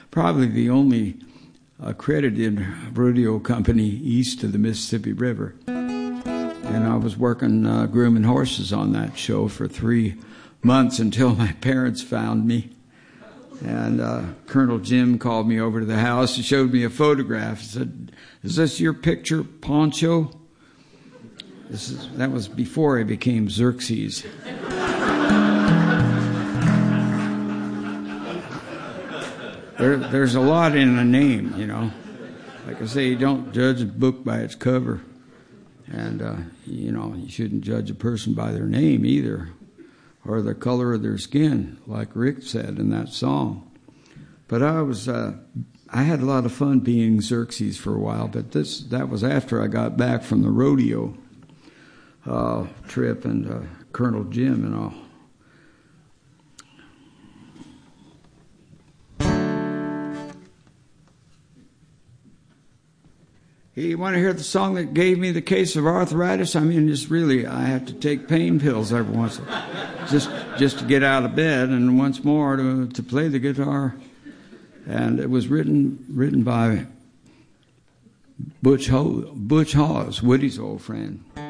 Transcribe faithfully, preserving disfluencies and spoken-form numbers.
probably the only accredited rodeo company east of the Mississippi River. And I was working uh, grooming horses on that show for three months until my parents found me. And uh, Colonel Jim called me over to the house and showed me a photograph. He said, "Is this your picture, Poncho?" This is, that was before I became Xerxes. there, there's a lot in a name, you know. Like I say, you don't judge a book by its cover. And, uh, you know, you shouldn't judge a person by their name either, or the color of their skin, like Rick said in that song. But I was, uh, I had a lot of fun being Xerxes for a while, but this that was after I got back from the rodeo uh, trip and uh, Colonel Jim and all. You want to hear the song that gave me the case of arthritis? I mean, it's really, I have to take pain pills every once in a while, just just to get out of bed, and once more to to play the guitar. And it was written written by Butch Ho, Butch Hawes, Woody's old friend.